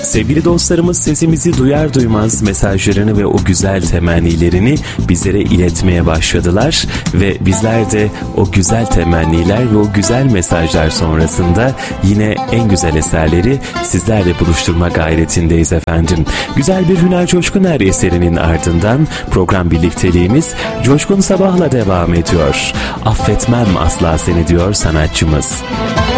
Sevgili dostlarımız sesimizi duyar duymaz mesajlarını ve o güzel temennilerini bizlere iletmeye başladılar ve bizler de o güzel temenniler ve o güzel mesajlar sonrasında yine en güzel eserleri sizlerle buluşturma gayretindeyiz efendim. Güzel bir Hünal Coşkuner eserinin ardından program birlikteliğimiz Coşkun Sabah'la devam ediyor. Affetmem asla seni diyor sanatçımız.